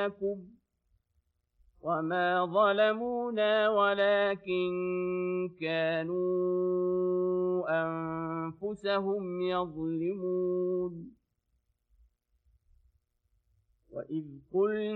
معكم وما ظلمونا ولكن كانوا أنفسهم يظلمون وإذ قلنا